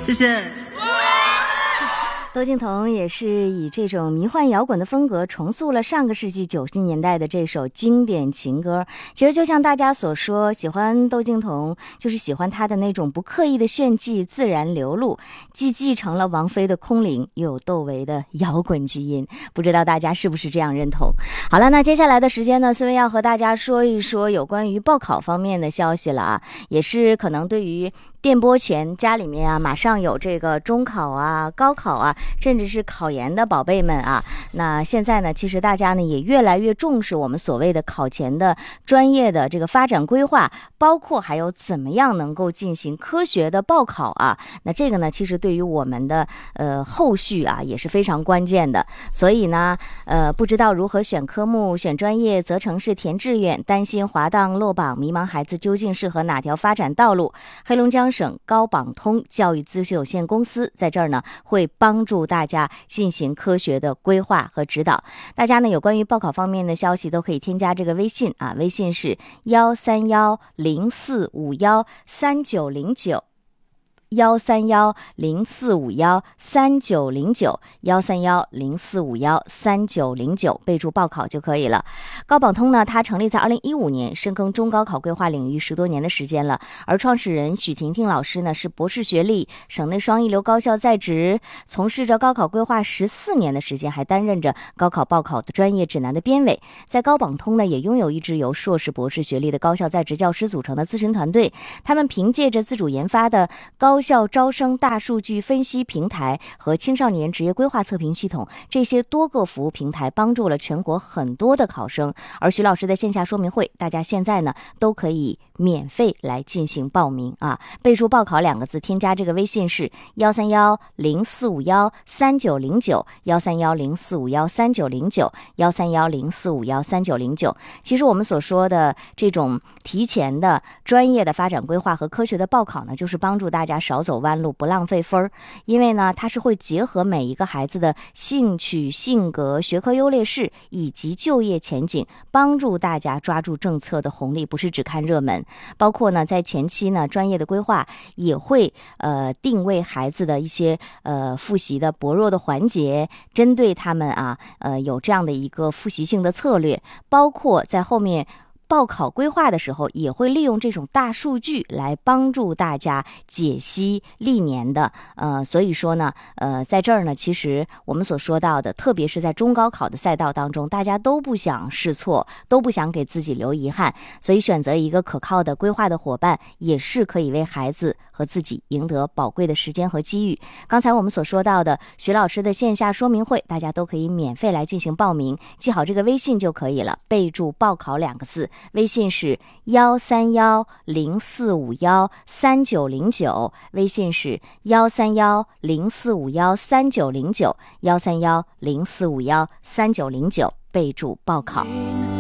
谢谢。 窦靖童也是以这种迷幻摇滚的风格重塑了上个世纪90年代的这首经典情歌。其实就像大家所说，喜欢窦靖童就是喜欢他的那种不刻意的炫技，自然流露，既继承了王菲的空灵，又有窦唯的摇滚基因。不知道大家是不是这样认同？好了，那接下来的时间呢，思维要和大家说一说有关于报考方面的消息了啊，也是可能对于电波前家里面啊马上有这个中考啊、高考啊，甚至是考研的宝贝们啊，那现在呢，其实大家呢也越来越重视我们所谓的考前的专业的这个发展规划，包括还有怎么样能够进行科学的报考啊。那这个呢，其实对于我们的后续啊也是非常关键的。所以呢，不知道如何选科目、选专业、择城市、填志愿，担心滑档落榜，迷茫孩子究竟适合哪条发展道路？黑龙江省高榜通教育咨询有限公司在这儿呢，会帮助大家进行科学的规划和指导。大家呢有关于报考方面的消息都可以添加这个微信啊，微信是13104513909。13104513909，13104513909，备注报考就可以了。高榜通呢，它成立在2015年，深耕中高考规划领域10多年的时间了。而创始人许婷婷老师呢，是博士学历，省内双一流高校在职，从事着高考规划14年的时间，还担任着高考报考的专业指南的编委。在高榜通呢，也拥有一支由硕士、博士学历的高校在职教师组成的咨询团队。他们凭借着自主研发的高校招生大数据分析平台和青少年职业规划测评系统，这些多个服务平台帮助了全国很多的考生。而徐老师的线下说明会，大家现在呢都可以免费来进行报名啊！备注报考2个字，添加这个微信是13104513909，13104513909，13104513909。其实我们所说的这种提前的专业的发展规划和科学的报考呢，就是帮助大家少走弯路，不浪费分儿。因为呢，它是会结合每一个孩子的兴趣、性格、学科优劣势以及就业前景，帮助大家抓住政策的红利，不是只看热门。包括呢，在前期呢，专业的规划也会定位孩子的一些复习的薄弱的环节，针对他们啊有这样的一个复习性的策略，包括在后面报考规划的时候，也会利用这种大数据来帮助大家解析历年的所以说呢在这儿呢，其实我们所说到的，特别是在中高考的赛道当中，大家都不想试错，都不想给自己留遗憾，所以选择一个可靠的规划的伙伴，也是可以为孩子和自己赢得宝贵的时间和机遇。刚才我们所说到的徐老师的线下说明会，大家都可以免费来进行报名，记好这个微信就可以了，备注报考2个字，微信是13104513909，微信是13104513909，13104513909，备注报考。